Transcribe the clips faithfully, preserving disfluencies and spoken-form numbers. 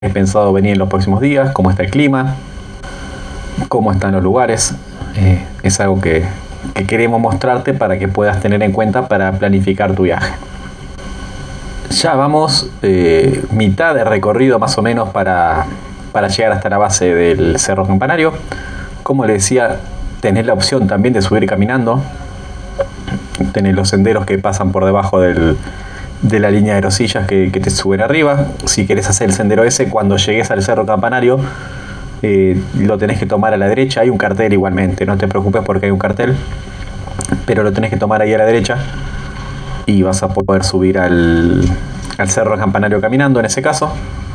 pensado venir en los próximos días, cómo está el clima, cómo están los lugares. Eh, es algo que, que queremos mostrarte para que puedas tener en cuenta para planificar tu viaje. Ya vamos eh, mitad de recorrido más o menos para, para llegar hasta la base del Cerro Campanario. Como les decía, tenés la opción también de subir caminando. Tenés los senderos que pasan por debajo del, de la línea de aerosillas que, que te suben arriba. Si querés hacer el sendero ese, cuando llegues al Cerro Campanario, eh, lo tenés que tomar a la derecha. Hay un cartel igualmente, no te preocupes porque hay un cartel, pero lo tenés que tomar ahí a la derecha y vas a poder subir al, al Cerro Campanario caminando en ese caso.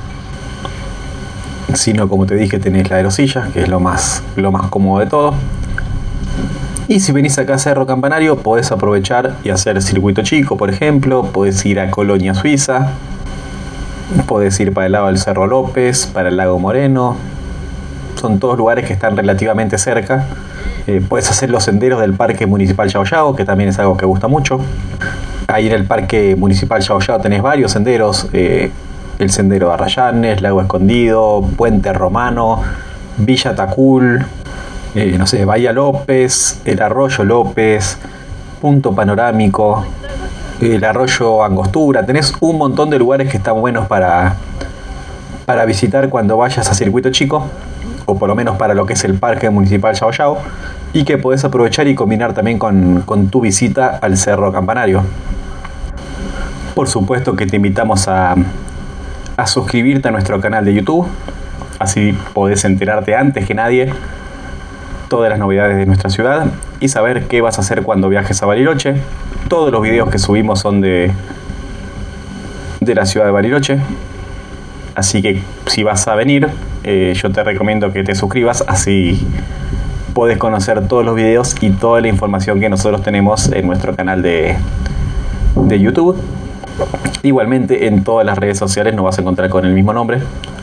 Si no, como te dije, tenés la aerosilla, que es lo más, lo más cómodo de todo. Y si venís acá a Cerro Campanario, podés aprovechar y hacer circuito chico, por ejemplo. Podés ir a Colonia Suiza, podés ir para el lado del Cerro López, para el Lago Moreno. Son todos lugares que están relativamente cerca. Eh, podés hacer los senderos del Parque Municipal Yao Yao, que también es algo que gusta mucho. Ahí en el Parque Municipal Yao Yao tenés varios senderos. Eh, el Sendero de Arrayanes, Lago Escondido, Puente Romano, Villa Tacul, eh, no sé, Bahía López, el Arroyo López, Punto Panorámico, el Arroyo Angostura. Tenés un montón de lugares que están buenos para, para visitar cuando vayas a circuito chico, o por lo menos para lo que es el Parque Municipal Yao Yao, y que podés aprovechar y combinar también con, con tu visita al Cerro Campanario. Por supuesto que te invitamos a, a suscribirte a nuestro canal de YouTube, así podés enterarte antes que nadie todas las novedades de nuestra ciudad y saber qué vas a hacer cuando viajes a Bariloche. Todos los videos que subimos son de, de la ciudad de Bariloche, así que si vas a venir, eh, yo te recomiendo que te suscribas, así podés conocer todos los videos y toda la información que nosotros tenemos en nuestro canal de, de YouTube. Igualmente en todas las redes sociales nos vas a encontrar con el mismo nombre,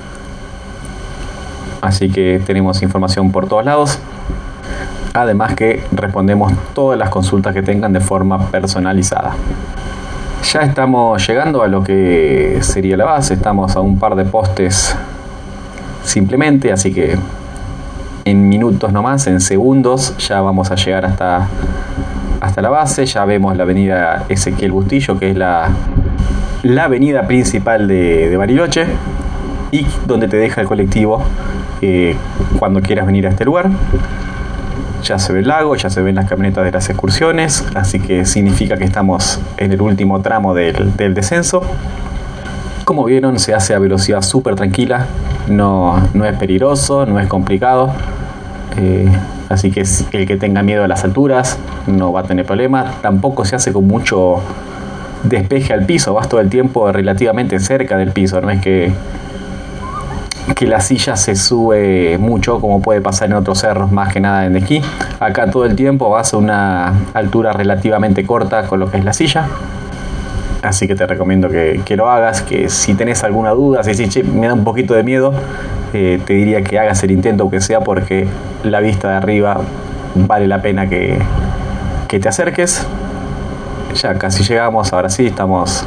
así que tenemos información por todos lados. Además que respondemos todas las consultas que tengan de forma personalizada. Ya estamos llegando a lo que sería la base, estamos a un par de postes simplemente, así que en minutos nomás, en segundos, ya vamos a llegar hasta, hasta la base. Ya vemos la avenida Ezequiel Bustillo, que es la, la avenida principal de, de Bariloche, y donde te deja el colectivo eh, cuando quieras venir a este lugar. Ya se ve el lago, ya se ven las camionetas de las excursiones, así que significa que estamos en el último tramo del, del descenso. Como vieron, se hace a velocidad súper tranquila, no, no es peligroso, no es complicado, eh, así que el que tenga miedo a las alturas no va a tener problema. Tampoco se hace con mucho despeje al piso, vas todo el tiempo relativamente cerca del piso, no es que que la silla se sube mucho como puede pasar en otros cerros, más que nada en esquí. Acá todo el tiempo vas a una altura relativamente corta con lo que es la silla, así que te recomiendo que, que lo hagas, que si tenés alguna duda, si, si che, me da un poquito de miedo, eh, te diría que hagas el intento aunque sea, porque la vista de arriba vale la pena que, que te acerques. Ya casi llegamos, ahora sí, estamos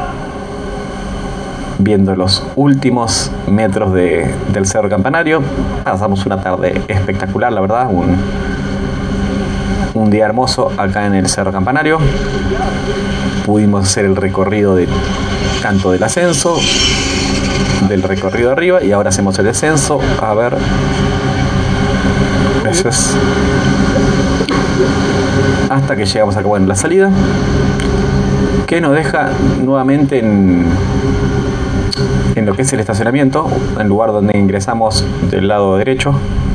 viendo los últimos metros de, del Cerro Campanario. Pasamos una tarde espectacular, la verdad, un, un día hermoso acá en el Cerro Campanario. Pudimos hacer el recorrido de tanto del ascenso, del recorrido arriba, y ahora hacemos el descenso. A ver, eso es hasta que llegamos acá, bueno, la salida, que nos deja nuevamente en en lo que es el estacionamiento, el lugar donde ingresamos del lado derecho,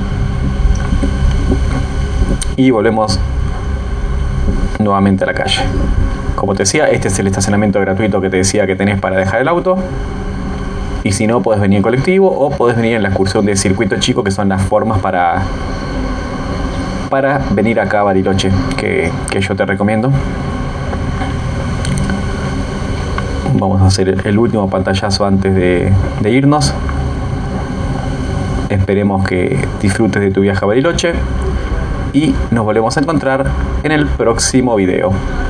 y volvemos nuevamente a la calle. Como te decía, este es el estacionamiento gratuito que te decía que tenés para dejar el auto, y si no, podés venir en colectivo o podés venir en la excursión de circuito chico, que son las formas para para venir acá a Bariloche, que, que yo te recomiendo. Vamos a hacer el último pantallazo antes de, de irnos. Esperemos que disfrutes de tu viaje a Bariloche y nos volvemos a encontrar en el próximo video.